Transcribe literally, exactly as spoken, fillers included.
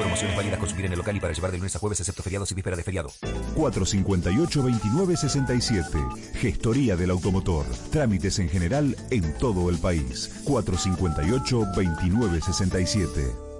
Promociones válidas consumir en el local y para llevar de lunes a jueves excepto feriados y víspera de feriado. cuatro cinco ocho, veintinueve sesenta y siete. Gestoría del automotor. Trámites en general en todo el país. cuatro cinco ocho, veintinueve sesenta y siete.